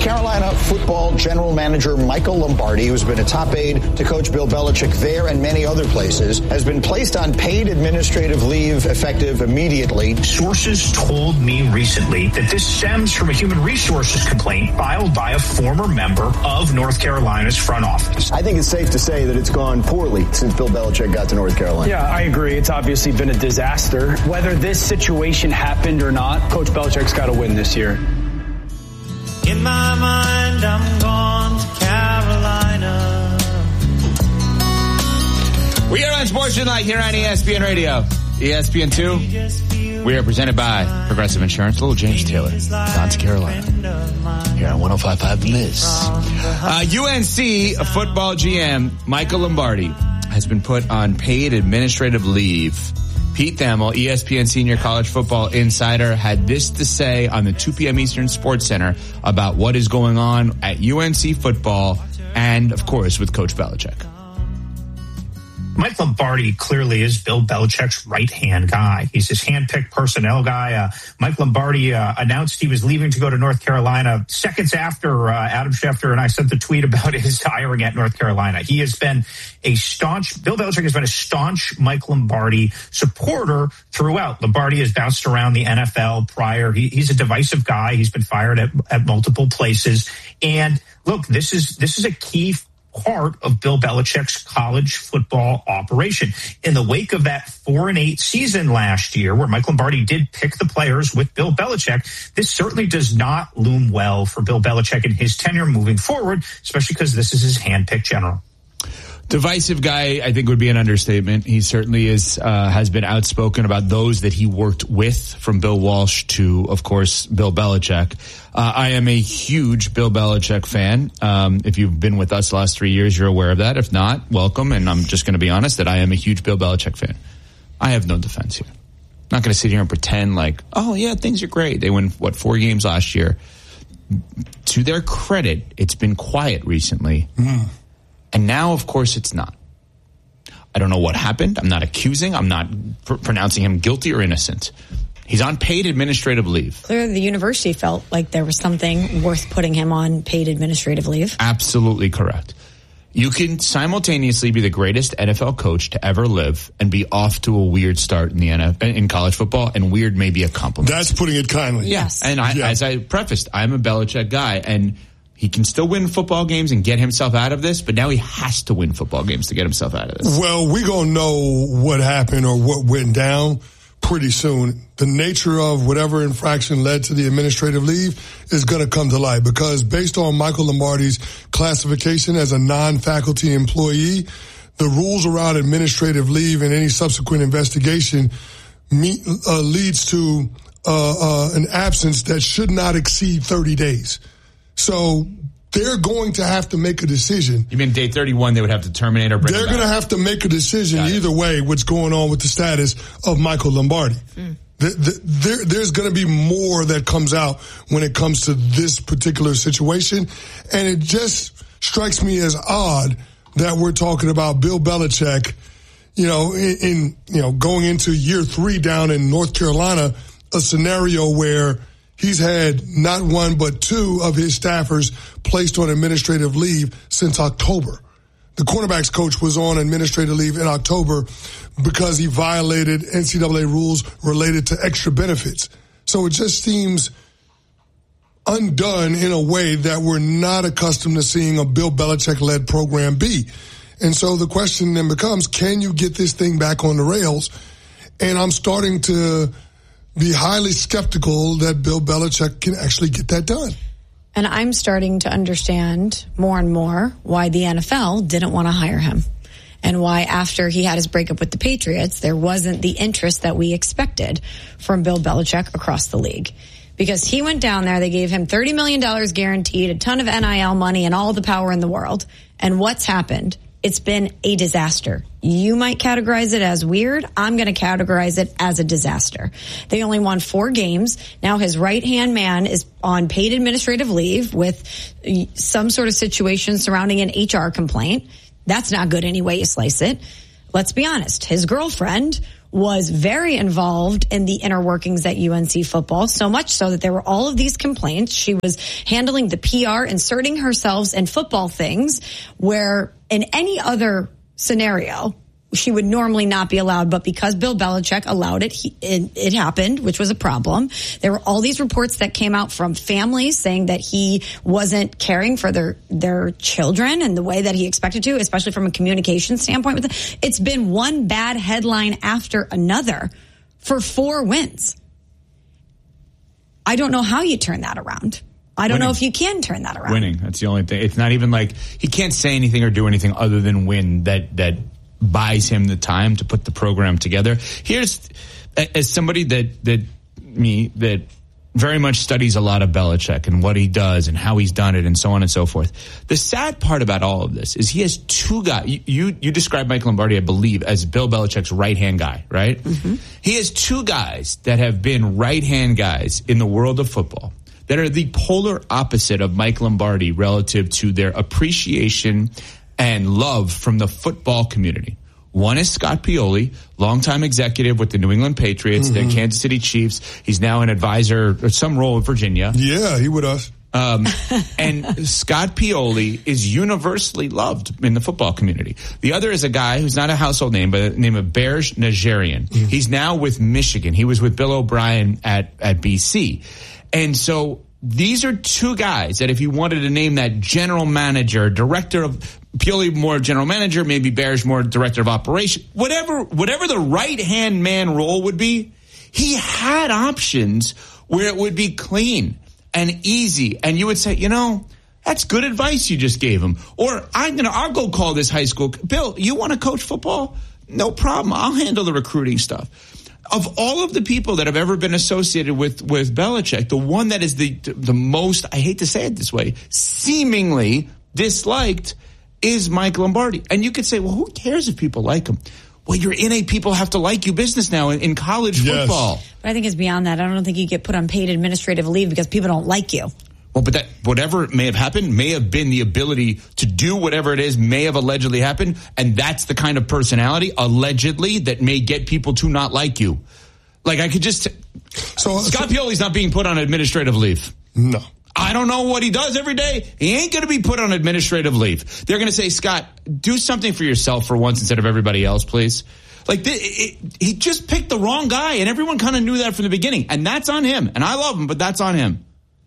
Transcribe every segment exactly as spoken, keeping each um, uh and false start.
Carolina football general manager Michael Lombardi, who's been a top aide to Coach Bill Belichick there and many other places, has been placed on paid administrative leave effective immediately. Sources told me recently that this stems from a human resources complaint filed by a former member of North Carolina's front office. I think it's safe to say that it's gone poorly since Bill Belichick got to North Carolina. Yeah, I agree. It's obviously been a disaster. Whether this situation happened or not, Coach Belichick's got to win this year. In my mind, I'm gone to Carolina. We are on Sports Tonight here on E S P N Radio. E S P N two, we are presented by Progressive Insurance. Little James Taylor, gone to Carolina. Here on one oh five point five Bliss. Uh, U N C football G M Michael Lombardi has been put on paid administrative leave. Pete Thamel, E S P N senior college football insider, had this to say on the two p.m. Eastern Sports Center about what is going on at U N C football and, of course, with Coach Belichick. Mike Lombardi clearly is Bill Belichick's right-hand guy. He's his hand-picked personnel guy. Uh, Mike Lombardi uh, announced he was leaving to go to North Carolina seconds after uh, Adam Schefter and I sent the tweet about his hiring at North Carolina. He has been a staunch, Bill Belichick has been a staunch Mike Lombardi supporter throughout. Lombardi has bounced around the N F L prior. He, he's a divisive guy. He's been fired at, at multiple places. And look, this is this is a key part of Bill Belichick's college football operation. In the wake of that four and eight season last year, where Mike Lombardi did pick the players with Bill Belichick, this certainly does not loom well for Bill Belichick and his tenure moving forward, especially because this is his hand-picked general. Divisive guy, I think, would be an understatement. He certainly is, uh, has been outspoken about those that he worked with, from Bill Walsh to, of course, Bill Belichick. Uh, I am a huge Bill Belichick fan. Um, if you've been with us the last three years, you're aware of that. If not, welcome. And I'm just going to be honest that I am a huge Bill Belichick fan. I have no defense here. I'm not going to sit here and pretend like, oh, yeah, things are great. They won, what, four games last year. To their credit, it's been quiet recently. Mm. And now, of course, it's not. I don't know what happened. I'm not accusing. I'm not pr- pronouncing him guilty or innocent. He's on paid administrative leave. Clearly, the university felt like there was something worth putting him on paid administrative leave. Absolutely correct. You can simultaneously be the greatest N F L coach to ever live and be off to a weird start in the N F L, in college football, and weird may be a compliment. That's putting it kindly. Yes. And I, yeah. as I prefaced, I'm a Belichick guy, and he can still win football games and get himself out of this, but now he has to win football games to get himself out of this. Well, we're going to know what happened or what went down pretty soon. The nature of whatever infraction led to the administrative leave is going to come to light, because based on Michael Lombardi's classification as a non-faculty employee, the rules around administrative leave and any subsequent investigation meet, uh, leads to uh, uh, an absence that should not exceed thirty days. So they're going to have to make a decision. You mean day thirty-one they would have to terminate or bring They're going to have to make a decision either way what's going on with the status of Michael Lombardi. Mm. The, the, there, there's going to be more that comes out when it comes to this particular situation. And it just strikes me as odd that we're talking about Bill Belichick, you know, in, in you know, going into year three down in North Carolina, a scenario where he's had not one but two of his staffers placed on administrative leave since October. The cornerbacks coach was on administrative leave in October because he violated N C double A rules related to extra benefits. So it just seems undone in a way that we're not accustomed to seeing a Bill Belichick-led program be. And so the question then becomes, can you get this thing back on the rails? And I'm starting to be highly skeptical that Bill Belichick can actually get that done. And I'm starting to understand more and more why the N F L didn't want to hire him, and why after he had his breakup with the Patriots, there wasn't the interest that we expected from Bill Belichick across the league. Because he went down there, they gave him thirty million dollars guaranteed, a ton of N I L money, and all the power in the world. And what's happened? It's been a disaster. You might categorize it as weird. I'm going to categorize it as a disaster. They only won four games. Now his right-hand man is on paid administrative leave with some sort of situation surrounding an H R complaint. That's not good any way you slice it. Let's be honest. His girlfriend was very involved in the inner workings at U N C football, so much so that there were all of these complaints. She was handling the P R, inserting herself in football things where in any other scenario, she would normally not be allowed, but because Bill Belichick allowed it, he, it, it happened, which was a problem. There were all these reports that came out from families saying that he wasn't caring for their, their children and the way that he expected to, especially from a communication standpoint. With them. It's been one bad headline after another for four wins. I don't know how you turn that around. I don't Winning. know if you can turn that around. Winning. That's the only thing. It's not even like he can't say anything or do anything other than win that, that, buys him the time to put the program together. Here's, as somebody that, that me, that very much studies a lot of Belichick and what he does and how he's done it and so on and so forth. The sad part about all of this is he has two guys. You, you, you described Mike Lombardi, I believe, as Bill Belichick's right-hand guy, right? Mm-hmm. He has two guys that have been right-hand guys in the world of football that are the polar opposite of Mike Lombardi relative to their appreciation and love from the football community. One is Scott Pioli, longtime executive with the New England Patriots, mm-hmm. the Kansas City Chiefs. He's now an advisor or some role in Virginia. Yeah, he with us. Um, and Scott Pioli is universally loved in the football community. The other is a guy who's not a household name, but the name of Berge Najarian. Mm-hmm. He's now with Michigan. He was with Bill O'Brien at, at B C. And so these are two guys that if you wanted to name that general manager, director of Pioli more general manager, maybe Bears more director of operation, whatever, whatever the right-hand man role would be, he had options where it would be clean and easy. And you would say, you know, that's good advice you just gave him. Or I'm going to, I'll go call this high school. Bill, you want to coach football? No problem. I'll handle the recruiting stuff. Of all of the people that have ever been associated with, with Belichick, the one that is the, the most, I hate to say it this way, seemingly disliked is Mike Lombardi. And you could say, well, who cares if people like him? Well, you're in a people have to like you business now in, in college yes. football. But I think it's beyond that. I don't think you get put on paid administrative leave because people don't like you. Well, but that whatever may have happened may have been the ability to do whatever it is may have allegedly happened, and that's the kind of personality allegedly that may get people to not like you. Like I could just so Scott so, Pioli's not being put on administrative leave. No. I don't know what he does every day. He ain't going to be put on administrative leave. They're going to say, Scott, do something for yourself for once instead of everybody else, please. Like, it, it, he just picked the wrong guy, and everyone kind of knew that from the beginning. And that's on him. And I love him, but that's on him.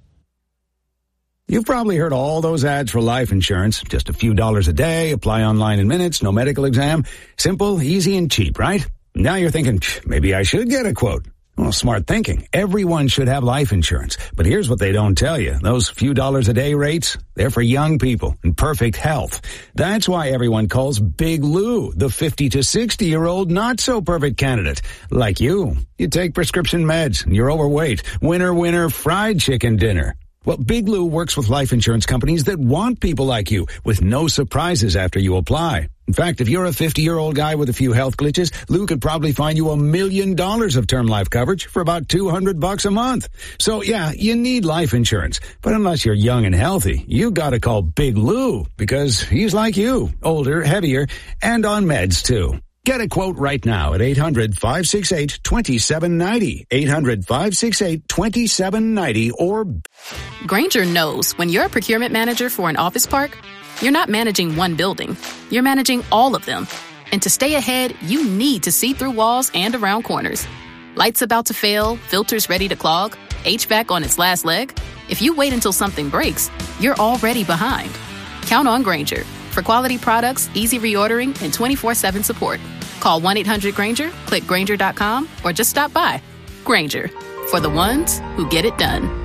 You've probably heard all those ads for life insurance. Just a few dollars a day, apply online in minutes, no medical exam. Simple, easy, and cheap, right? Now you're thinking, maybe I should get a quote. Well, smart thinking. Everyone should have life insurance. But here's what they don't tell you. Those few dollars a day rates, they're for young people in perfect health. That's why everyone calls Big Lou the fifty to sixty-year-old not-so-perfect candidate. Like you. You take prescription meds, and you're overweight. Winner, winner, fried chicken dinner. Well, Big Lou works with life insurance companies that want people like you with no surprises after you apply. In fact, if you're a fifty-year-old guy with a few health glitches, Lou could probably find you a million dollars of term life coverage for about two hundred bucks a month. So, yeah, you need life insurance. But unless you're young and healthy, you gotta call Big Lou because he's like you, older, heavier, and on meds, too. Get a quote right now at eight hundred, five six eight, two seven nine zero, eight hundred, five six eight, two seven nine zero, or... Grainger knows when you're a procurement manager for an office park, you're not managing one building. You're managing all of them. And to stay ahead, you need to see through walls and around corners. Lights about to fail, filters ready to clog, H V A C on its last leg. If you wait until something breaks, you're already behind. Count on Grainger for quality products, easy reordering, and twenty-four seven support. Call one eight hundred Grainger, click Grainger dot com, or just stop by. Grainger, for the ones who get it done.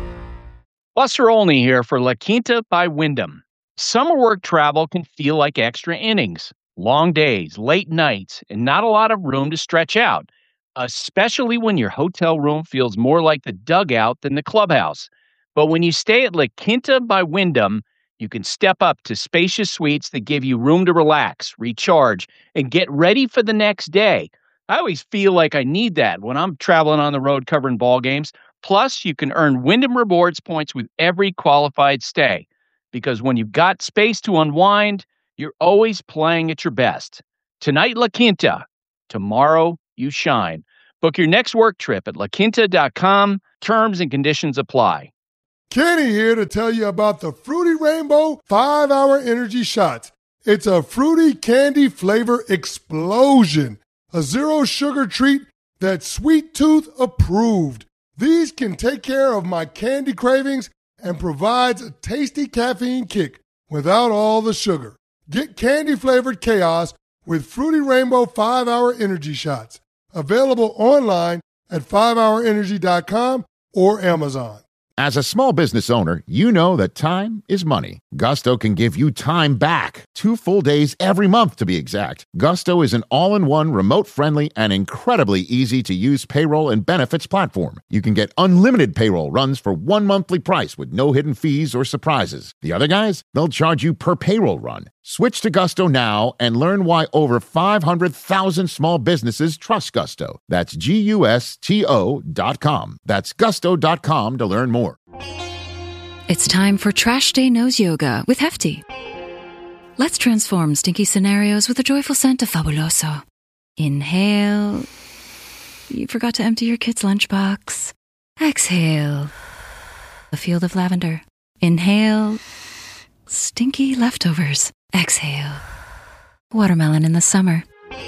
Buster Olney here for La Quinta by Wyndham. Summer work travel can feel like extra innings. Long days, late nights, and not a lot of room to stretch out, especially when your hotel room feels more like the dugout than the clubhouse. But when you stay at La Quinta by Wyndham, you can step up to spacious suites that give you room to relax, recharge, and get ready for the next day. I always feel like I need that when I'm traveling on the road covering ball games. Plus, you can earn Wyndham Rewards points with every qualified stay. Because when you've got space to unwind, you're always playing at your best. Tonight, La Quinta. Tomorrow, you shine. Book your next work trip at la quinta dot com. Terms and conditions apply. Kenny here to tell you about the Fruity Rainbow five hour Energy Shots. It's a fruity candy flavor explosion. A zero sugar treat that's Sweet Tooth approved. These can take care of my candy cravings and provides a tasty caffeine kick without all the sugar. Get candy-flavored chaos with Fruity Rainbow five hour Energy Shots. Available online at five hour energy dot com or Amazon. As a small business owner, you know that time is money. Gusto can give you time back. Two full days every month, to be exact. Gusto is an all-in-one, remote-friendly, and incredibly easy-to-use payroll and benefits platform. You can get unlimited payroll runs for one monthly price with no hidden fees or surprises. The other guys, they'll charge you per payroll run. Switch to Gusto now and learn why over five hundred thousand small businesses trust Gusto. That's G U S T O dot com. That's gusto dot com to learn more. It's time for Trash Day Nose Yoga with Hefty. Let's transform stinky scenarios with a joyful scent of Fabuloso. Inhale. You forgot to empty your kid's lunchbox. Exhale. A field of lavender. Inhale. Stinky leftovers. Exhale. Watermelon in the summer.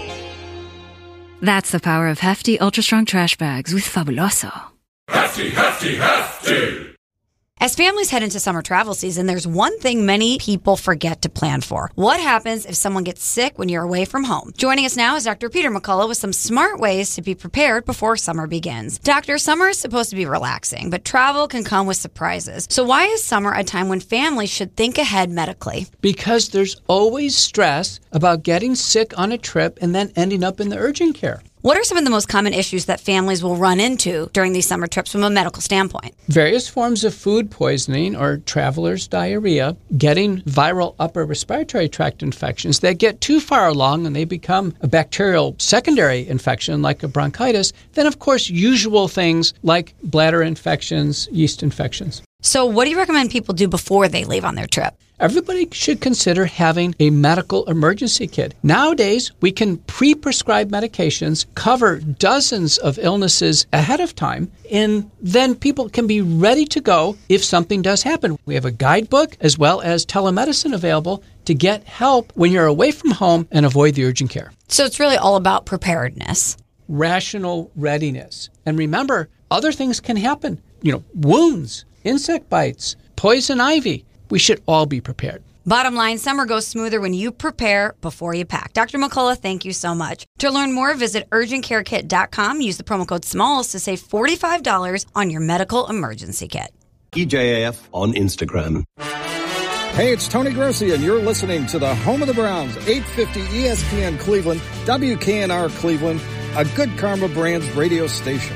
That's the power of Hefty Ultra Strong Trash Bags with Fabuloso. Hefty, hefty, hefty! As families head into summer travel season, there's one thing many people forget to plan for. What happens if someone gets sick when you're away from home? Joining us now is Doctor Peter McCullough with some smart ways to be prepared before summer begins. Doctor, summer is supposed to be relaxing, but travel can come with surprises. So why is summer a time when families should think ahead medically? Because there's always stress about getting sick on a trip and then ending up in the urgent care. What are some of the most common issues that families will run into during these summer trips from a medical standpoint? Various forms of food poisoning or traveler's diarrhea, getting viral upper respiratory tract infections that get too far along and they become a bacterial secondary infection like a bronchitis. Then, of course, usual things like bladder infections, yeast infections. So what do you recommend people do before they leave on their trip? Everybody should consider having a medical emergency kit. Nowadays, we can pre-prescribe medications, cover dozens of illnesses ahead of time, and then people can be ready to go if something does happen. We have a guidebook as well as telemedicine available to get help when you're away from home and avoid the urgent care. So it's really all about preparedness. Rational readiness. And remember, other things can happen. You know, wounds, insect bites, poison ivy. We should all be prepared. Bottom line, summer goes smoother when you prepare before you pack. Doctor McCullough, thank you so much. To learn more, visit urgent care kit dot com. Use the promo code SMALLS to save forty-five dollars on your medical emergency kit. E J A F on Instagram. Hey, it's Tony Grossi, and you're listening to the home of the Browns, eight fifty E S P N Cleveland, W K N R Cleveland, a Good Karma Brands radio station.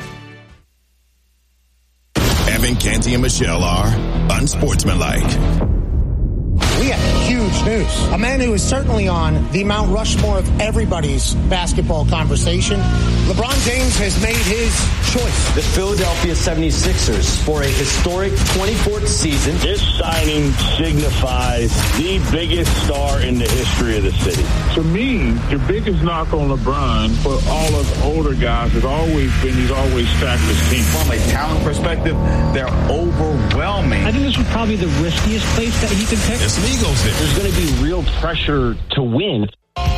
Evan, Canty, and Michelle are unsportsmanlike. We have huge news. A man who is certainly on the Mount Rushmore of everybody's basketball conversation. LeBron James has made his choice. The Philadelphia seventy-sixers for a historic twenty-fourth season. This signing signifies the biggest star in the history of the city. To me, the biggest knock on LeBron for all of the older guys has always been he's always stacked his team. From a talent perspective, they're overwhelming. I think this was probably the riskiest place that he could pick. It's an Eagles hit. There's going to be real pressure to win.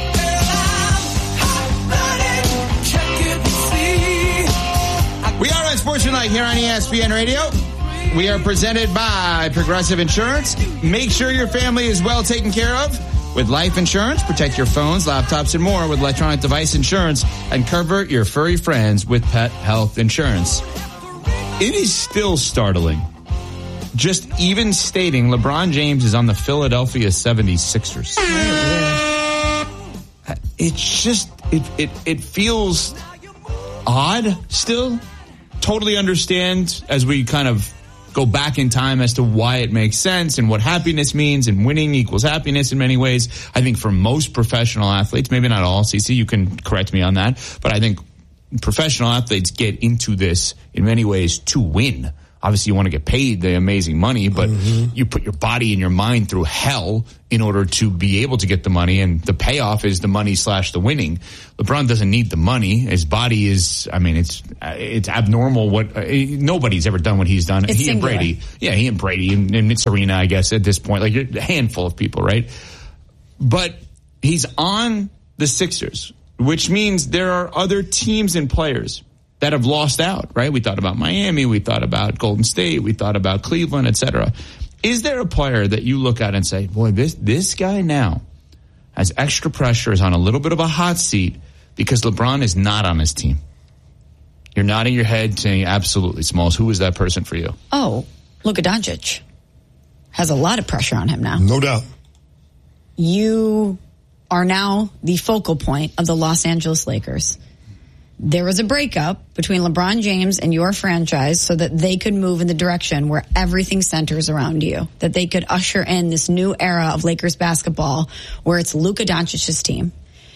We are Unsportsmanlike here on E S P N Radio. We are presented by Progressive Insurance. Make sure your family is well taken care of with life insurance. Protect your phones, laptops, and more with electronic device insurance, and cover your furry friends with pet health insurance. It is still startling. Just even stating LeBron James is on the Philadelphia seventy-sixers. It's just, it, it, it feels odd still. Totally understand as we kind of go back in time as to why it makes sense and what happiness means, and winning equals happiness in many ways. I think for most professional athletes, maybe not all, Cece, you can correct me on that, but I think professional athletes get into this in many ways to win. Obviously, you want to get paid the amazing money, but mm-hmm. you put your body and your mind through hell in order to be able to get the money, and the payoff is the money slash the winning. LeBron doesn't need the money. His body is, I mean, it's it's abnormal. What uh, nobody's ever done what he's done. It's he singular. and Brady, yeah, he and Brady and, and Serena, I guess at this point, like a handful of people, right? But he's on the Sixers, which means there are other teams and players that have lost out, right? We thought about Miami, we thought about Golden State, we thought about Cleveland, et cetera. Is there a player that you look at and say, boy, this this guy now has extra pressure, is on a little bit of a hot seat because LeBron is not on his team? You're nodding your head saying, absolutely, Smalls. Who is that person for you? Oh, Luka Doncic has a lot of pressure on him now. No doubt. You are now the focal point of the Los Angeles Lakers. There was a breakup between LeBron James and your franchise so that they could move in the direction where everything centers around you, that they could usher in this new era of Lakers basketball where it's Luka Doncic's team.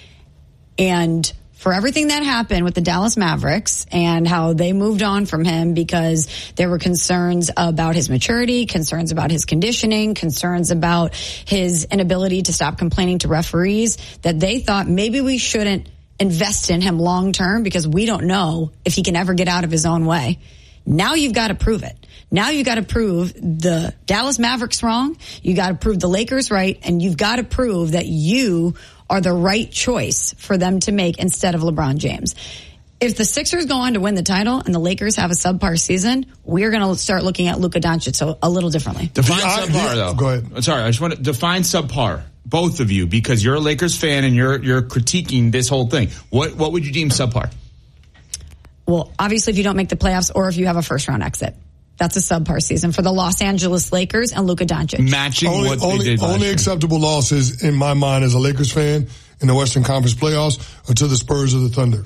And for everything that happened with the Dallas Mavericks and how they moved on from him because there were concerns about his maturity, concerns about his conditioning, concerns about his inability to stop complaining to referees, that they thought maybe we shouldn't invest in him long term because we don't know if he can ever get out of his own way. Now you've got to prove it. Now you've got to prove the Dallas Mavericks wrong. You got to prove the Lakers right, and you've got to prove that you are the right choice for them to make instead of LeBron James. If the Sixers go on to win the title and the Lakers have a subpar season, we're going to start looking at Luka Doncic so a little differently. Define subpar, though. Go ahead. Sorry, I just want to define subpar. Both of you, because you're a Lakers fan and you're you're critiquing this whole thing. What what would you deem subpar? Well, obviously, if you don't make the playoffs or if you have a first round exit, that's a subpar season for the Los Angeles Lakers and Luka Doncic. Matching only, what only, they did last Only year. acceptable losses in my mind as a Lakers fan in the Western Conference playoffs are to the Spurs or the Thunder.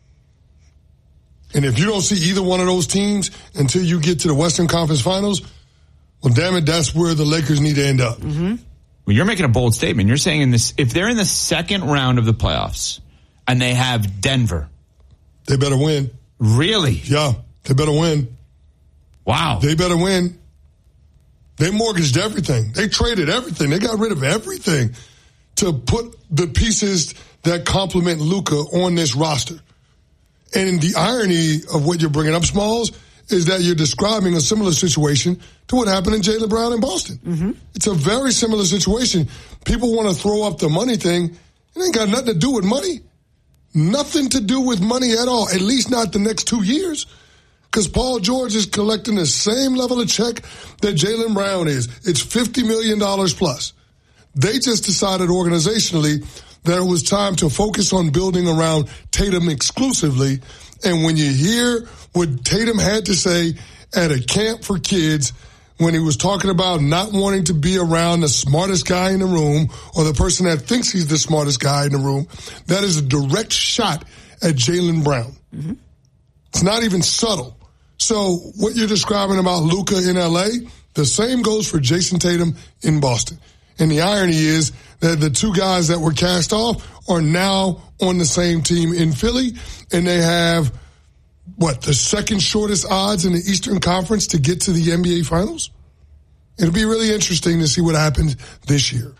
And if you don't see either one of those teams until you get to the Western Conference Finals, well, damn it, that's where the Lakers need to end up. Mm-hmm. Well, you're making a bold statement. You're saying in this, if they're in the second round of the playoffs and they have Denver, they better win. Really? Yeah, they better win. Wow. They better win. They mortgaged everything. They traded everything. They got rid of everything to put the pieces that complement Luka on this roster. And the irony of what you're bringing up, Smalls, is that you're describing a similar situation to what happened in Jaylen Brown in Boston. Mm-hmm. It's a very similar situation. People want to throw up the money thing. It ain't got nothing to do with money. Nothing to do with money at all, at least not the next two years. Because Paul George is collecting the same level of check that Jaylen Brown is. It's fifty million dollars plus. They just decided organizationally that it was time to focus on building around Tatum exclusively. And when you hear what Tatum had to say at a camp for kids when he was talking about not wanting to be around the smartest guy in the room or the person that thinks he's the smartest guy in the room, that is a direct shot at Jaylen Brown. Mm-hmm. It's not even subtle. So what you're describing about Luka in L A, the same goes for Jason Tatum in Boston. And the irony is that the two guys that were cast off are now on the same team in Philly, and they have, what, the second shortest odds in the Eastern Conference to get to the N B A Finals? It'll be really interesting to see what happens this year.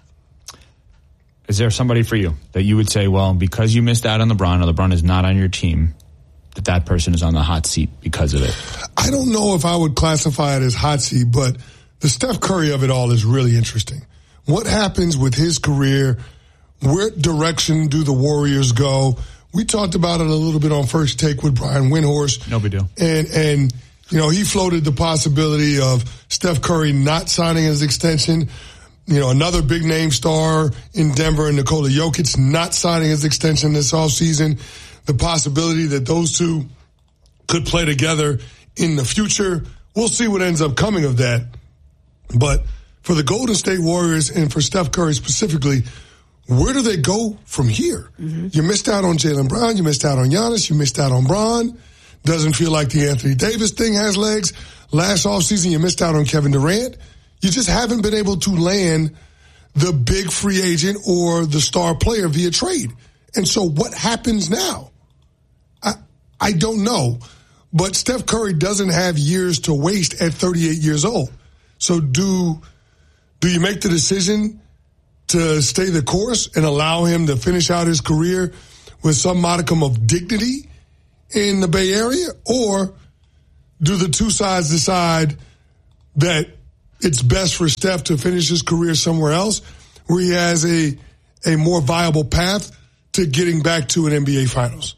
Is there somebody for you that you would say, well, because you missed out on LeBron or LeBron is not on your team, that that person is on the hot seat because of it? I don't know if I would classify it as hot seat, but the Steph Curry of it all is really interesting. What happens with his career? Where direction do the Warriors go? We talked about it a little bit on First Take with Brian Windhorst. No big deal. And, and, you know, he floated the possibility of Steph Curry not signing his extension. You know, another big name star in Denver and Nikola Jokic not signing his extension this offseason. The possibility that those two could play together in the future. We'll see what ends up coming of that. But for the Golden State Warriors and for Steph Curry specifically, where do they go from here? Mm-hmm. You missed out on Jaylen Brown. You missed out on Giannis. You missed out on Bron. Doesn't feel like the Anthony Davis thing has legs. Last offseason, you missed out on Kevin Durant. You just haven't been able to land the big free agent or the star player via trade. And so what happens now? I, I don't know. But Steph Curry doesn't have years to waste at thirty-eight years old. So do do you make the decision to stay the course and allow him to finish out his career with some modicum of dignity in the Bay Area? Or do the two sides decide that it's best for Steph to finish his career somewhere else where he has a, a more viable path to getting back to an N B A Finals?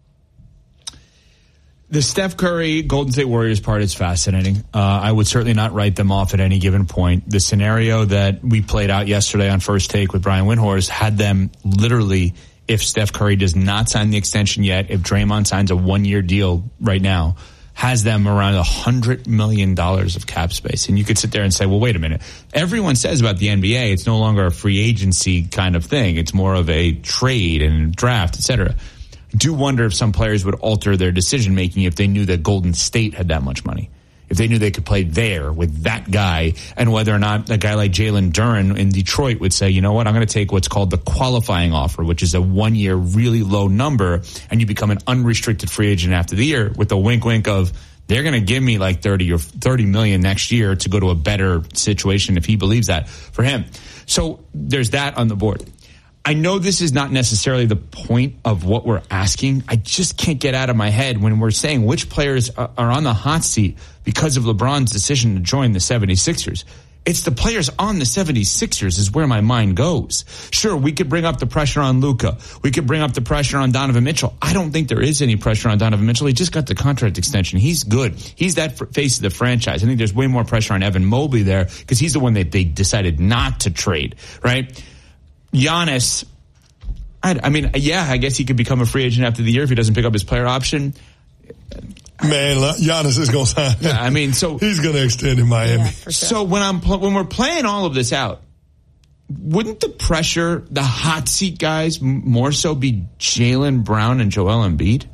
The Steph Curry Golden State Warriors part is fascinating. Uh, I would certainly not write them off at any given point. The scenario that we played out yesterday on First Take with Brian Windhorst had them literally, if Steph Curry does not sign the extension yet, if Draymond signs a one-year deal right now, has them around one hundred million dollars of cap space. And you could sit there and say, well, wait a minute. Everyone says about the N B A, it's no longer a free agency kind of thing. It's more of a trade and draft, et cetera. Do wonder if some players would alter their decision making if they knew that Golden State had that much money, if they knew they could play there with that guy, and whether or not a guy like Jalen Duren in Detroit would say, you know what, I'm going to take what's called the qualifying offer, which is a one year really low number, and you become an unrestricted free agent after the year with the wink wink of they're going to give me like thirty or thirty million next year to go to a better situation if he believes that for him. So there's that on the board. I know this is not necessarily the point of what we're asking. I just can't get out of my head when we're saying which players are on the hot seat because of LeBron's decision to join the seventy-sixers. It's the players on the seventy-sixers is where my mind goes. Sure, we could bring up the pressure on Luka. We could bring up the pressure on Donovan Mitchell. I don't think there is any pressure on Donovan Mitchell. He just got the contract extension. He's good. He's that face of the franchise. I think there's way more pressure on Evan Mobley there because he's the one that they decided not to trade, right? Giannis, I, I mean, yeah, I guess he could become a free agent after the year if he doesn't pick up his player option. Man, Giannis is going to sign. Yeah, I mean, so he's going to extend in Miami. Yeah, for sure. So when I'm pl- when we're playing all of this out, wouldn't the pressure, the hot seat guys, m- more so be Jaylen Brown and Joel Embiid?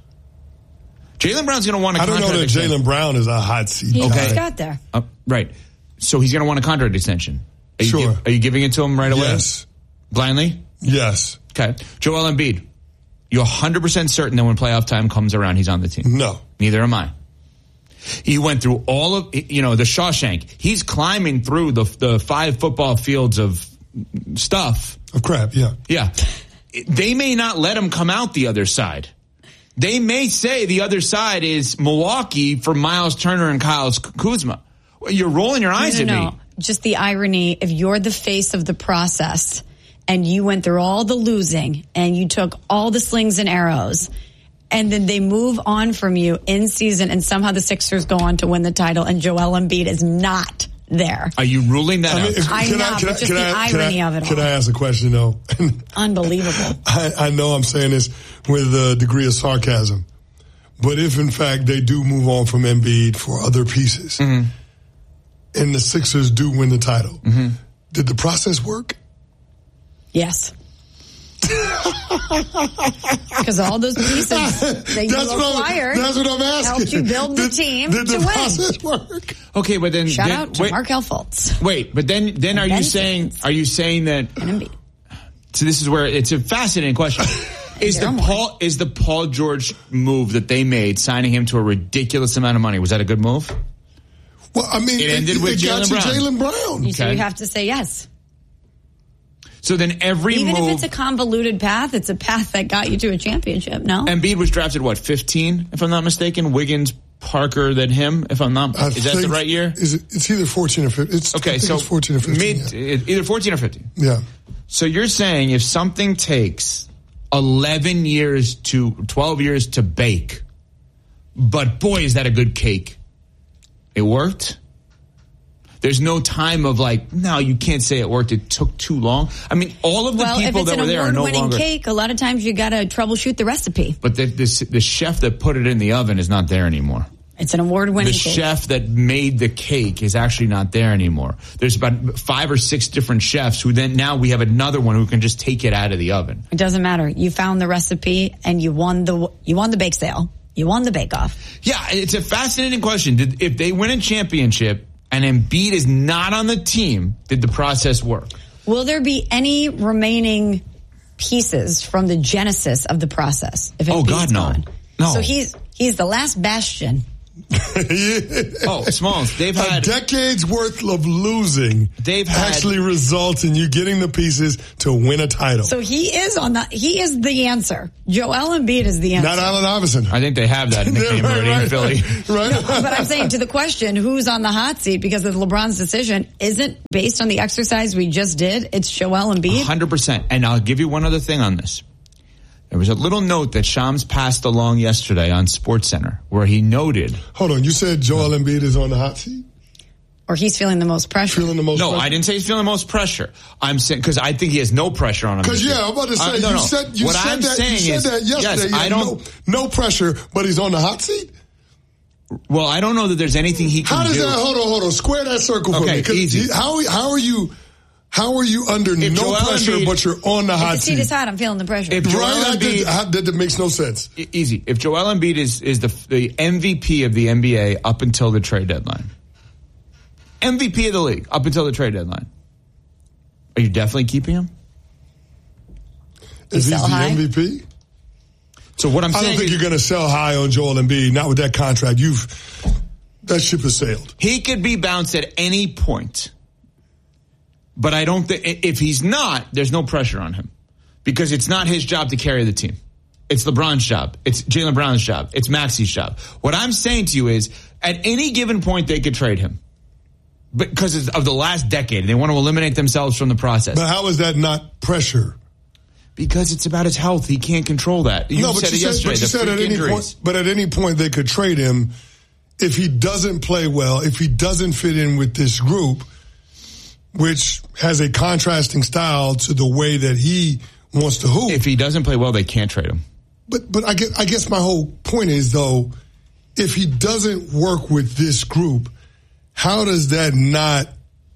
Jaylen Brown's going to want a I don't contract know that extension. Jaylen Brown is a hot seat. He guy. just got there. Uh, right. So he's going to want a contract extension. Are you Sure. Give, are you giving it to him right away? Yes. Blindly? Yes. Okay. Joel Embiid, you're one hundred percent certain that when playoff time comes around, he's on the team? No. Neither am I. He went through all of, you know, the Shawshank. He's climbing through the the five football fields of stuff. Of crap, yeah. Yeah. They may not let him come out the other side. They may say the other side is Milwaukee for Miles Turner and Kyle Kuzma. You're rolling your eyes no, no, at no. me. Just the irony, if you're the face of the process and you went through all the losing and you took all the slings and arrows and then they move on from you in season and somehow the Sixers go on to win the title and Joel Embiid is not there. Are you ruling that I mean, out? if- I can know, I, can but I, just can the I, can irony I, of it Can all. I ask a question, though? Unbelievable. I, I know I'm saying this with a degree of sarcasm, but if in fact they do move on from Embiid for other pieces, Mm-hmm. and the Sixers do win the title, Mm-hmm. did the process work? Yes. Because all those pieces that you That's what I'm- acquired that's what I'm asking. helped you build the Did- team did the to win. process work? Okay, but then Shout then, out to wait, Markelle Fultz. Wait, but then then are Ben you saying Simmons. are you saying that? And Embiid. So this is where it's a fascinating question. Is the Daryl Morey. Paul is the Paul George move that they made, signing him to a ridiculous amount of money, was that a good move? Well, I mean, It ended with got Jaylen you Brown. Jaylen Brown. You, so Okay. you have to say yes. So then every Even move. if it's a convoluted path, it's a path that got you to a championship, no? Embiid was drafted what, fifteen, if I'm not mistaken. Wiggins, Parker, then him, if I'm not. I is that the think- right year? Is it, it's either fourteen or fifteen. It's, I Okay, think so it's fourteen or fifteen. mid, yeah. either fourteen or fifteen. yeah. So you're saying if something takes eleven years to twelve years to bake, but boy, is that a good cake. It worked? There's no time of like, no, you can't say it worked. It took too long. I mean, all of the Well, if people it's that an were there are no award-winning longer. cake, a lot of times you got to troubleshoot the recipe. But the, the, the chef that put it in the oven is not there anymore. It's an award-winning The cake. chef that made the cake is actually not there anymore. There's about five or six different chefs who then now we have another one who can just take it out of the oven. It doesn't matter. You found the recipe and you won the you won the bake sale. You won the bake off. Yeah, it's a fascinating question. Did, if they win a championship and Embiid is not on the team, did the process work? Will there be any remaining pieces from the genesis of the process? If Oh, Embiid's God, no. gone? No. So he's he's the last bastion. yeah. Oh, Smalls, they've had a decade's worth of losing. They've had, actually results in you getting the pieces to win a title. So he is on the he is the answer. Joel Embiid is the answer. Not Allen Iverson. I think they have that nickname right, already right, in Philly. Right. No, but I'm saying to the question, who's on the hot seat because of LeBron's decision isn't based on the exercise we just did. It's Joel Embiid. one hundred percent. And I'll give you one other thing on this. There was a little note that Shams passed along yesterday on SportsCenter where he noted. Hold on, you said Joel Embiid is on the hot seat? Or he's feeling the most pressure. Feeling the most no, pressure? I didn't say he's feeling the most pressure. I'm saying because I think he has no pressure on him. Because yeah, I'm about to say uh, no, you no. said you what said I'm that saying you said is, that yesterday. Yes, I don't. No, no pressure, but he's on the hot seat. Well, I don't know that there's anything he can do. How does do. that? Hold on, hold on. Square that circle for okay, me. Easy. How how are you? How are you under if no Joel pressure, Embiid, but you're on the hot if the seat? seat is hot, I'm feeling the pressure. If Joel right? Embiid, that, that, that makes no sense. Easy. If Joel Embiid is, is the, the M V P of the N B A up until the trade deadline, M V P of the league up until the trade deadline, are you definitely keeping him? Is he the high? M V P? So what I'm I saying don't think is, you're going to sell high on Joel Embiid. Not with that contract. You've that ship has sailed. He could be bounced at any point. But I don't think, if he's not, there's no pressure on him. Because it's not his job to carry the team. It's LeBron's job. It's Jaylen Brown's job. It's Maxi's job. What I'm saying to you is, at any given point, they could trade him. Because of the last decade. They want to eliminate themselves from the process. But how is that not pressure? Because it's about his health. He can't control that. You no, but said you it said, yesterday. but you said at any point, but at any point they could trade him if he doesn't play well, if he doesn't fit in with this group, which has a contrasting style to the way that he wants to hoop. If he doesn't play well, they can't trade him. But but I guess, I guess my whole point is, though, if he doesn't work with this group, how does that not,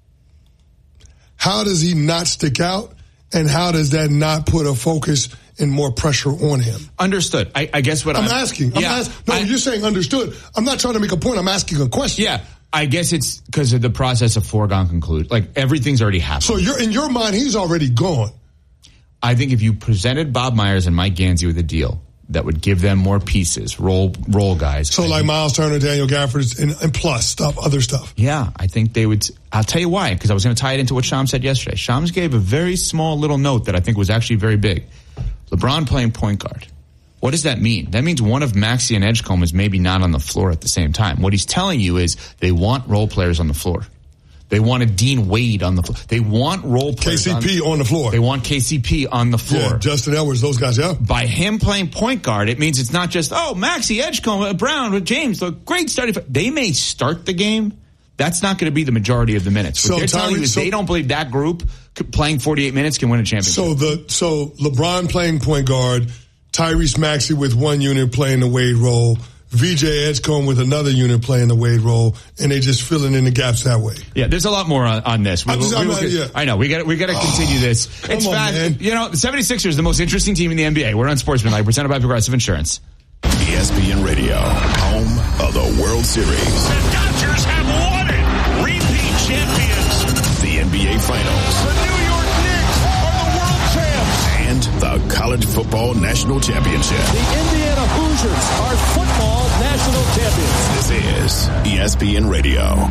how does he not stick out? And how does that not put a focus and more pressure on him? Understood. I, I guess what I'm, I'm asking. I'm yeah, asking. No, I, you're saying understood. I'm not trying to make a point. I'm asking a question. Yeah. I guess it's because of the process of foregone conclude. Like, everything's already happened. So you're in your mind, he's already gone. I think if you presented Bob Myers and Mike Gansey with a deal that would give them more pieces, role role guys. So I like think, Miles Turner, Daniel Gafford, and, and plus stuff, other stuff. Yeah, I think they would. I'll tell you why, because I was going to tie it into what Shams said yesterday. Shams gave a very small little note that I think was actually very big. LeBron playing point guard. What does that mean? That means one of Maxey and Edgecombe is maybe not on the floor at the same time. What he's telling you is they want role players on the floor. They want a Dean Wade on the floor. They want role players. K C P on, on the floor. They want K C P on the floor. Yeah, Justin Edwards, those guys, yeah. By him playing point guard, it means it's not just, oh, Maxey, Edgecombe, Brown, James, look, great starting. They may start the game. That's not going to be the majority of the minutes. What so they're telling you is so, they don't believe that group playing forty-eight minutes can win a championship. So the so LeBron playing point guard, Tyrese Maxey with one unit playing the Wade role, V J Edgecombe with another unit playing the Wade role, and they just filling in the gaps that way. Yeah, there's a lot more on, on this. We, just, we, we, not, we, yeah. I know. We got we got to continue oh, this. It's on, fact. Man. You know, the seventy-sixers, the most interesting team in the N B A. We're on Sportsmanlike, presented by Progressive Insurance. E S P N Radio, home of the World Series. The Dodgers have won it. Repeat champions. The N B A Finals. The New York Knicks are the world champs. And the College Football National Championship. The Indiana Hoosiers are football national champions. This is E S P N Radio.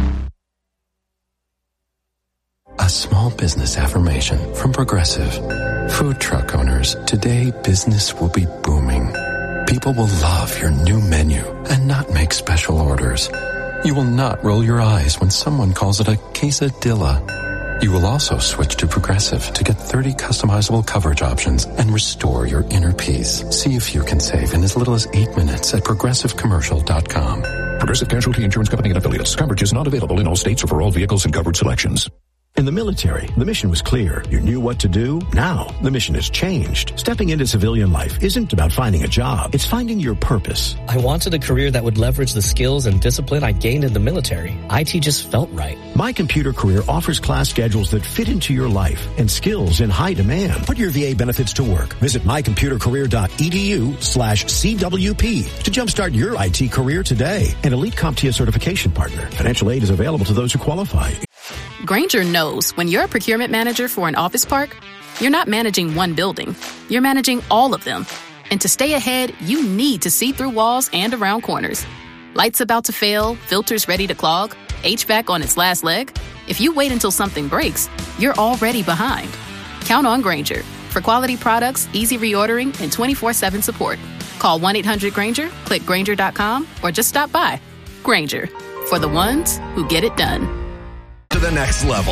A small business affirmation from Progressive. Food truck owners, today business will be booming. People will love your new menu and not make special orders. You will not roll your eyes when someone calls it a quesadilla. You will also switch to Progressive to get thirty customizable coverage options and restore your inner peace. See if you can save in as little as eight minutes at progressive commercial dot com. Progressive Casualty Insurance Company and Affiliates. Coverage is not available in all states or for all vehicles and covered selections. In the military, the mission was clear. You knew what to do. Now, the mission has changed. Stepping into civilian life isn't about finding a job. It's finding your purpose. I wanted a career that would leverage the skills and discipline I gained in the military. I T just felt right. My Computer Career offers class schedules that fit into your life and skills in high demand. Put your V A benefits to work. Visit my computer career dot e d u slash C W P to jumpstart your I T career today. An Elite CompTIA certification partner. Financial aid is available to those who qualify. Grainger knows when you're a procurement manager for an office park, you're not managing one building. You're managing all of them. And to stay ahead, you need to see through walls and around corners. Lights about to fail, filters ready to clog, H V A C on its last leg? If you wait until something breaks, you're already behind. Count on Grainger for quality products, easy reordering, and twenty-four seven support. Call one eight hundred Grainger, click Grainger dot com, or just stop by. Grainger, for the ones who get it done. To the next level.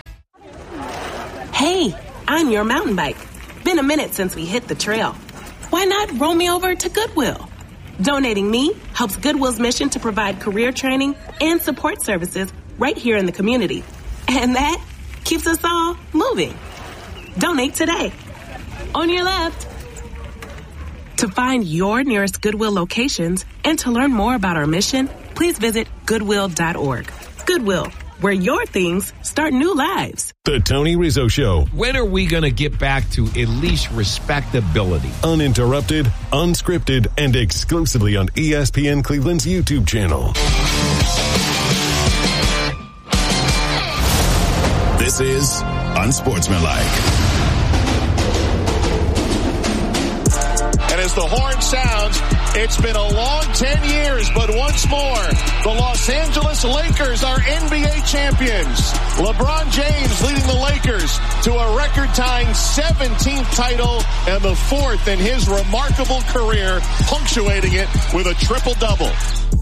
Hey, I'm your mountain bike. Been a minute since we hit the trail. Why not roll me over to Goodwill? Donating me helps Goodwill's mission to provide career training and support services right here in the community. And that keeps us all moving. Donate today. On your left. To find your nearest Goodwill locations and to learn more about our mission, please visit goodwill dot org. Goodwill, where your things start new lives. The Tony Rizzo Show. When are we going to get back to at least respectability? Uninterrupted, unscripted, and exclusively on E S P N Cleveland's YouTube channel. This is Unsportsmanlike. And as the horn sounds, it's been a long ten years, but once more, the Los Angeles Lakers are N B A champions. LeBron James leading the Lakers to a record-tying seventeenth title and the fourth in his remarkable career, punctuating it with a triple-double.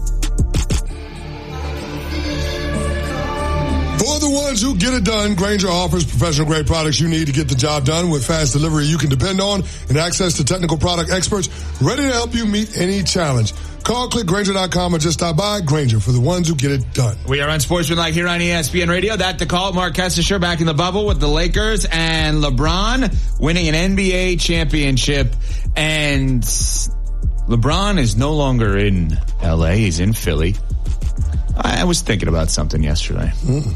For the ones who get it done, Grainger offers professional-grade products you need to get the job done with fast delivery you can depend on and access to technical product experts ready to help you meet any challenge. Call, click Grainger dot com, or just stop by. Grainger, for the ones who get it done. We are on Sportsmanlike here on E S P N Radio. That the call. Mark Kessler back in the bubble with the Lakers and LeBron winning an N B A championship. And LeBron is no longer in L A. He's in Philly. I was thinking about something yesterday. Mm.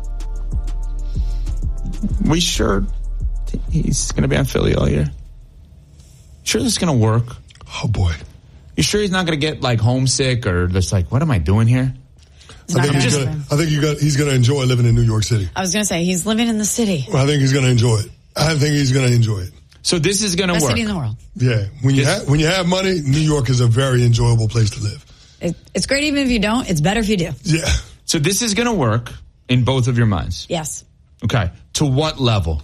We sure he's going to be on Philly all year? Sure this is going to work? Oh, boy. You sure he's not going to get, like, homesick or just like, what am I doing here? I think, he's gonna, I think you got, he's going to enjoy living in New York City. I was going to say, he's living in the city. Well, I think he's going to enjoy it. I think he's going to enjoy it. So this is going to work. Best city in the world. Yeah. When you, ha- when you have money, New York is a very enjoyable place to live. It, it's great even if you don't. It's better if you do. Yeah. So this is going to work in both of your minds? Yes. Okay. To what level?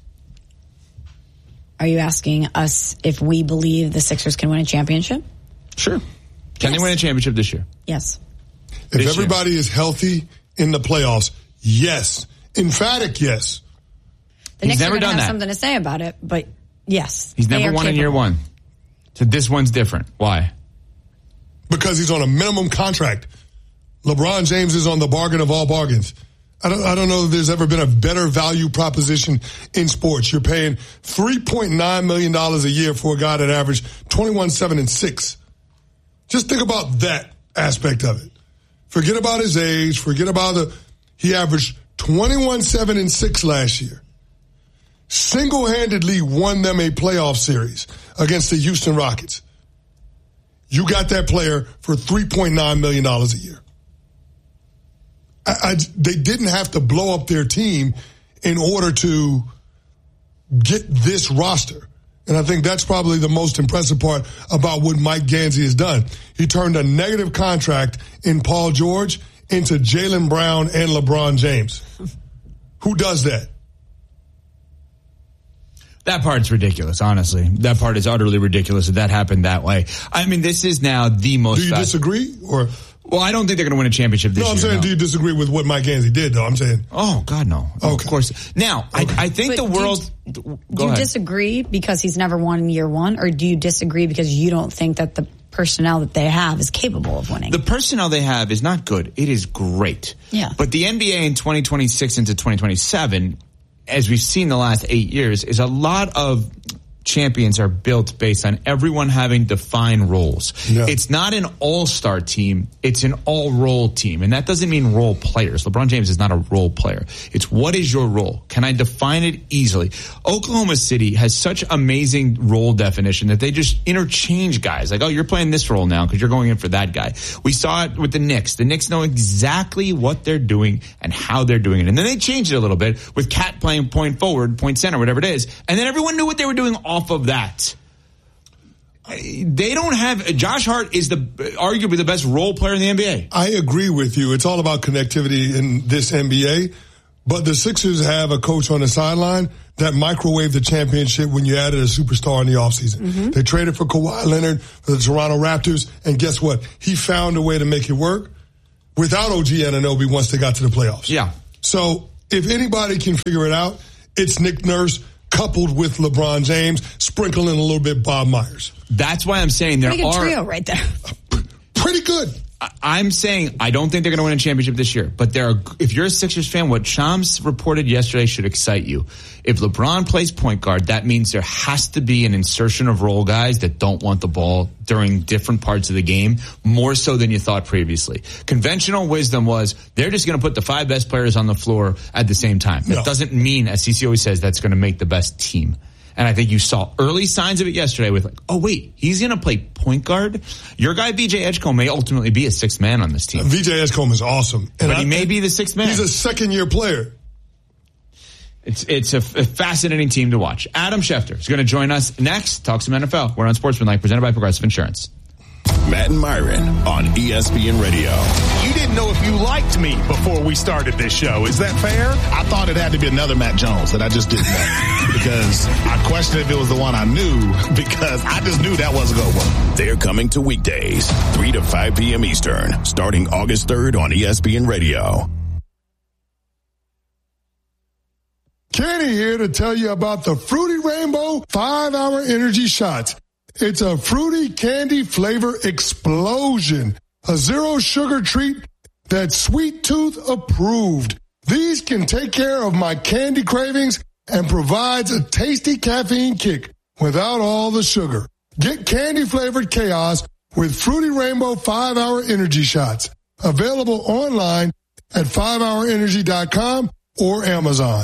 Are you asking us if we believe the Sixers can win a championship? Sure. Can yes. they win a championship this year? Yes. If this everybody year. is healthy in the playoffs, yes. Emphatic yes. The Knicks never are going to have that. something to say about it, but yes. He's never won capable. in year one. So this one's different. Why? Because he's on a minimum contract. LeBron James is on the bargain of all bargains. I don't, I don't know if there's ever been a better value proposition in sports. You're paying three point nine million dollars a year for a guy that averaged twenty-one, seven, and six. Just think about that aspect of it. Forget about his age. Forget about the, he averaged twenty-one, seven, and six last year. Single-handedly won them a playoff series against the Houston Rockets. You got that player for three point nine million dollars a year. I, I, they didn't have to blow up their team in order to get this roster. And I think that's probably the most impressive part about what Mike Gansey has done. He turned a negative contract in Paul George into Jaylen Brown and LeBron James. Who does that? That part's ridiculous, honestly. That part is utterly ridiculous that that happened that way. I mean, this is now the most... Do you fast- disagree? Or... Well, I don't think they're going to win a championship this year. No, I'm year, saying, no. do you disagree with what Mike Gansey did, though? I'm saying. Oh, God, no. Okay. Of course. Now, okay. I, I think but the world... Do you, do you disagree because he's never won in year one, or do you disagree because you don't think that the personnel that they have is capable of winning? The personnel they have is not good. It is great. Yeah. But the N B A in twenty twenty-six into twenty twenty-seven, as we've seen the last eight years, is a lot of... champions are built based on everyone having defined roles. Yeah. It's not an all-star team. It's an all-role team. And that doesn't mean role players. LeBron James is not a role player. It's what is your role? Can I define it easily? Oklahoma City has such amazing role definition that they just interchange guys. Like, oh, you're playing this role now because you're going in for that guy. We saw it with the Knicks. The Knicks know exactly what they're doing and how they're doing it. And then they changed it a little bit with Cat playing point forward, point center, whatever it is. And then everyone knew what they were doing off of that. They don't have Josh Hart is the arguably the best role player in the N B A. I agree with you. It's all about connectivity in this N B A. But the Sixers have a coach on the sideline that microwaved the championship when you added a superstar in the offseason. Mm-hmm. They traded for Kawhi Leonard for the Toronto Raptors, and guess what? He found a way to make it work without O G Anunoby once they got to the playoffs. Yeah. So if anybody can figure it out, it's Nick Nurse coupled with LeBron James, sprinkling a little bit Bob Myers. That's why I'm saying there Pretty good are trio right there. Pretty good. I'm saying I don't think they're going to win a championship this year, but there are, if you're a Sixers fan, what Shams reported yesterday should excite you. If LeBron plays point guard, that means there has to be an insertion of role guys that don't want the ball during different parts of the game, more so than you thought previously. Conventional wisdom was they're just going to put the five best players on the floor at the same time. That no. doesn't mean, as C C always says, that's going to make the best team. And I think you saw early signs of it yesterday with like, oh, wait, he's going to play point guard? Your guy, V J Edgecombe, may ultimately be a sixth man on this team. V J Edgecombe is awesome. And but I, he may be the sixth man. He's a second-year player. It's it's a, a fascinating team to watch. Adam Schefter is going to join us next. Talk some N F L. We're on Sportsmanlike, presented by Progressive Insurance. Matt and Myron on E S P N Radio. You didn't know if you liked me before we started this show. Is that fair? I thought it had to be another Matt Jones that I just didn't know. Because I questioned if it was the one I knew, because I just knew that wasn't going to work. They're coming to weekdays, three to five p.m. Eastern, starting August third on E S P N Radio. Kenny here to tell you about the Fruity Rainbow five-hour energy shots. It's a fruity candy flavor explosion. A zero sugar treat that's Sweet Tooth approved. These can take care of my candy cravings and provides a tasty caffeine kick without all the sugar. Get candy flavored chaos with Fruity Rainbow five-hour energy shots. Available online at five hour energy dot com or Amazon.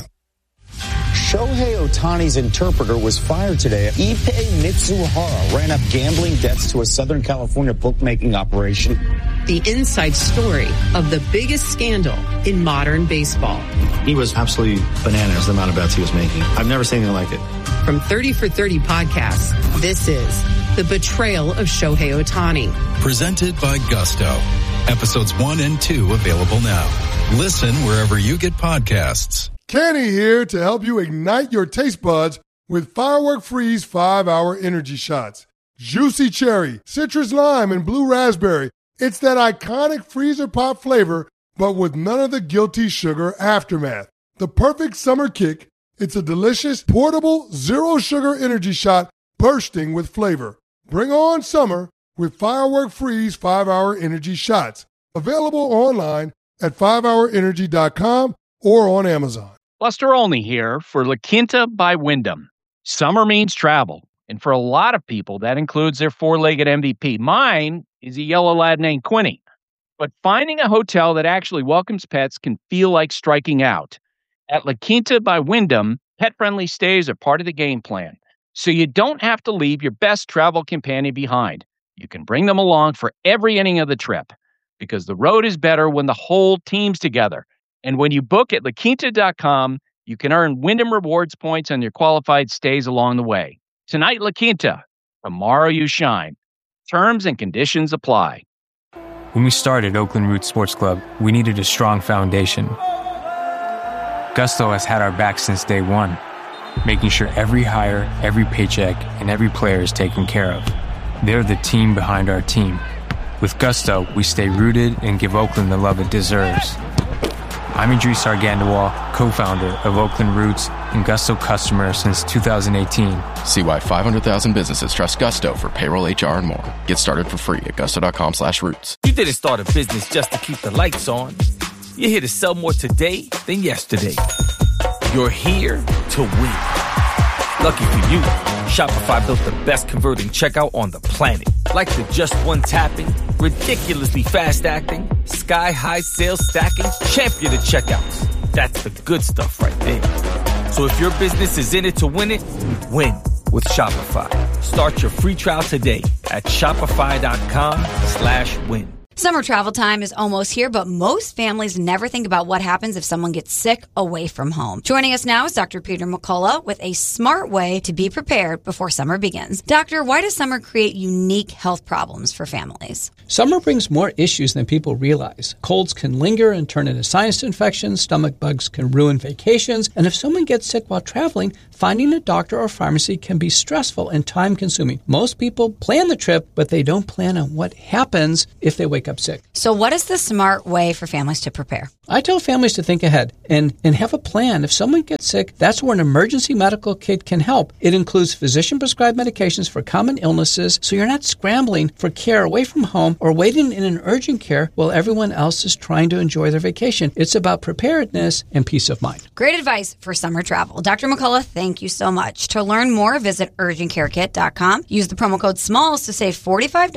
Shohei Ohtani's interpreter was fired today. Ippei Mitsuhara ran up gambling debts to a Southern California bookmaking operation. The inside story of the biggest scandal in modern baseball. He was absolutely bananas, the amount of bets he was making. I've never seen anything like it. From thirty for thirty podcasts, this is The Betrayal of Shohei Ohtani. Presented by Gusto. Episodes one and two available now. Listen wherever you get podcasts. Kenny here to help you ignite your taste buds with Firework Freeze five-hour energy shots. Juicy cherry, citrus lime, and blue raspberry. It's that iconic freezer pop flavor, but with none of the guilty sugar aftermath. The perfect summer kick. It's a delicious, portable, zero-sugar energy shot bursting with flavor. Bring on summer with Firework Freeze five-hour energy shots. Available online at five hour energy dot com or on Amazon. Buster Olney here for La Quinta by Wyndham. Summer means travel, and for a lot of people, that includes their four-legged M V P. Mine is a yellow lad named Quinny. But finding a hotel that actually welcomes pets can feel like striking out. At La Quinta by Wyndham, pet-friendly stays are part of the game plan, so you don't have to leave your best travel companion behind. You can bring them along for every inning of the trip, because the road is better when the whole team's together. And when you book at la quinta dot com, you can earn Wyndham Rewards points on your qualified stays along the way. Tonight, La Quinta. Tomorrow, you shine. Terms and conditions apply. When we started Oakland Roots Sports Club, we needed a strong foundation. Gusto has had our back since day one, making sure every hire, every paycheck, and every player is taken care of. They're the team behind our team. With Gusto, we stay rooted and give Oakland the love it deserves. I'm Idris Argandawal, co-founder of Oakland Roots and Gusto customer since two thousand eighteen. See why five hundred thousand businesses trust Gusto for payroll, H R, and more. Get started for free at gusto.com slash roots. You didn't start a business just to keep the lights on. You're here to sell more today than yesterday. You're here to win. Lucky for you, Shopify built the best converting checkout on the planet. Like the just one tapping, ridiculously fast acting, sky-high sales stacking, champion of checkouts. That's the good stuff right there. So if your business is in it to win it, win with Shopify. Start your free trial today at shopify.com slash win. Summer travel time is almost here, but most families never think about what happens if someone gets sick away from home. Joining us now is Doctor Peter McCullough with a smart way to be prepared before summer begins. Doctor, why does summer create unique health problems for families? Summer brings more issues than people realize. Colds can linger and turn into sinus infections, stomach bugs can ruin vacations, and if someone gets sick while traveling, finding a doctor or pharmacy can be stressful and time-consuming. Most people plan the trip, but they don't plan on what happens if they wake up sick. So what is the smart way for families to prepare? I tell families to think ahead and, and have a plan. If someone gets sick, that's where an emergency medical kit can help. It includes physician-prescribed medications for common illnesses, so you're not scrambling for care away from home or waiting in an urgent care while everyone else is trying to enjoy their vacation. It's about preparedness and peace of mind. Great advice for summer travel. Doctor McCullough, thank you so much. To learn more, visit urgent care kit dot com. Use the promo code SMALLS to save forty-five dollars